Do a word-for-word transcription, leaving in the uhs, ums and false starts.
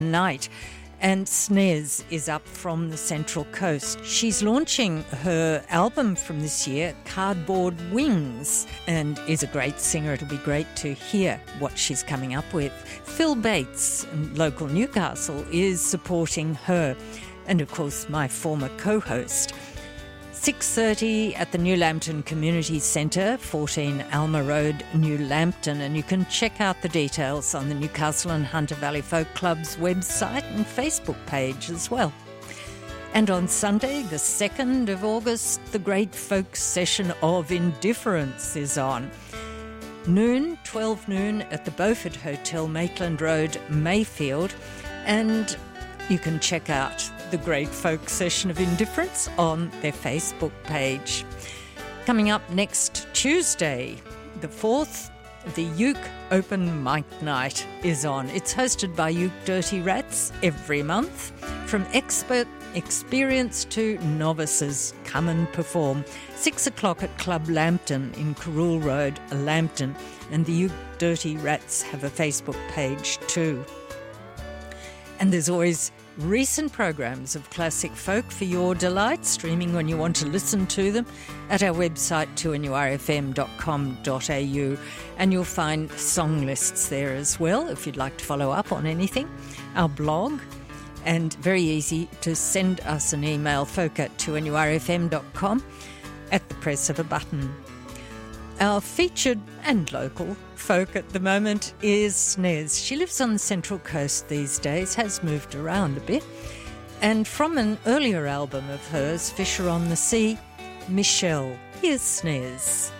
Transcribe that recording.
night. And Snez is up from the Central Coast. She's launching her album from this year, Cardboard Wings, and is a great singer. It'll be great to hear what she's coming up with. Phil Bates, local Newcastle, is supporting her. And of course, my former co-host. six thirty at the New Lambton Community Centre, fourteen Alma Road, New Lambton, and you can check out the details on the Newcastle and Hunter Valley Folk Club's website and Facebook page as well. And on Sunday, the second of August, the Great Folk Session of Indifference is on. Noon, twelve noon at the Beaufort Hotel, Maitland Road, Mayfield, and you can check out the Great Folk Session of Indifference on their Facebook page. Coming up next Tuesday, the fourth, the Uke Open Mic Night is on. It's hosted by Uke Dirty Rats every month. From expert experience to novices, come and perform. Six o'clock at Club Lambton in Carrool Road, Lambton. And the Uke Dirty Rats have a Facebook page too. And there's always recent programs of classic folk for your delight, streaming when you want to listen to them at our website two n u r f m dot com dot a u, and you'll find song lists there as well if you'd like to follow up on anything. Our blog, and very easy to send us an email, folk at two n u r f m dot com, at the press of a button. Our featured and local folk at the moment is Snez. She lives on the Central Coast these days, has moved around a bit. And from an earlier album of hers, Fisher on the Sea, Michelle. Here's Snez.